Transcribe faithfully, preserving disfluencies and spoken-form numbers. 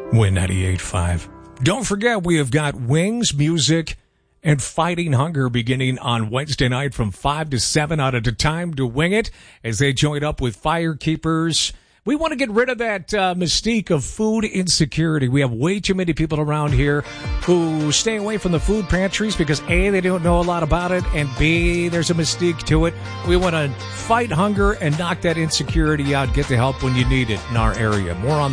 Win ninety-eight point five. Don't forget, we have got Wings, Music, and Fighting Hunger beginning on Wednesday night from five to seven out of the Time to Wing It as they join up with Firekeepers. We want to get rid of that uh, mystique of food insecurity. We have way too many people around here who stay away from the food pantries because A, they don't know a lot about it, and B, there's a mystique to it. We want to fight hunger and knock that insecurity out. Get the help when you need it in our area. More on